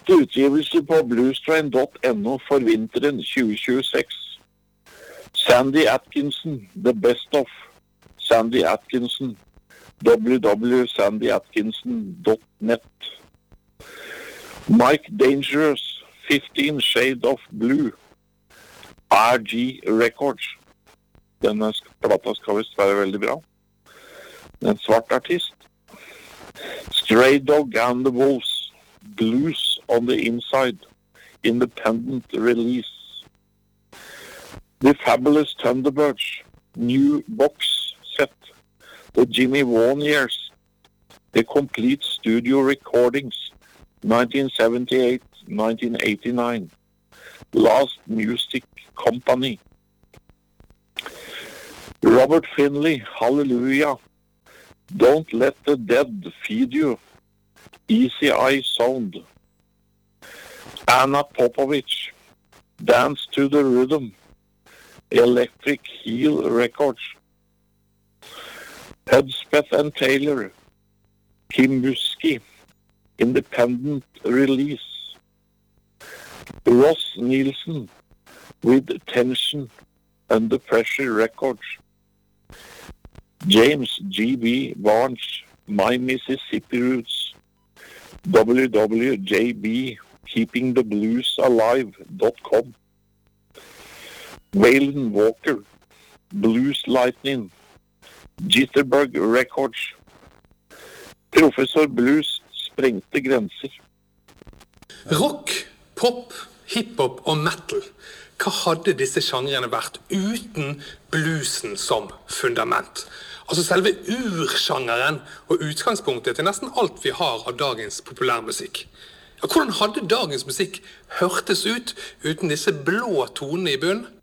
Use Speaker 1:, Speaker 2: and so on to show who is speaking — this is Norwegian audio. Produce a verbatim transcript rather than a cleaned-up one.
Speaker 1: Siste utgivelse på bluestrain punktum no for vinteren tjue tjueseks. Sandy Atkinson, The Best Of. Sandy Atkinson, w w w dot sandy atkinson dot net. Mike Dangerous, fifteen Shades of Blue. R G Records. Denne plata skal visst være veldig bra. En svart artist. Stray Dog and the Wolves. Blues on the Inside. Independent release. The Fabulous Thunderbirds. New box set. The Jimmy Vaughan Years. The Complete Studio Recordings. nineteen seventy-eight to nineteen eighty-nine. Last Music Company. Robert Finley, Hallelujah. Don't Let the Dead Feed You. Easy Eye Sound. Anna Popovich, Dance to the Rhythm. Electric Heel Records. Hudspeth and Taylor, Kim Musky, Independent Release. Ross Nielsen, With Tension, Under Pressure Records. James G B Barnes, My Mississippi Roots. w w w dot j b keeping the blues alive dot com. Waylon Walker, Blues Lightning. Jitterbug Records. Professor Blues sprengte grenser.
Speaker 2: Rock, pop, hiphop og metal. Hva hadde disse genrene vært uten bluesen som fundament? Altså selve urgenren og utgangspunktet til nesten alt vi har av dagens populærmusikk. Ja, hvordan hadde dagens musikk hørtes ut uten disse blå tonene i bunn?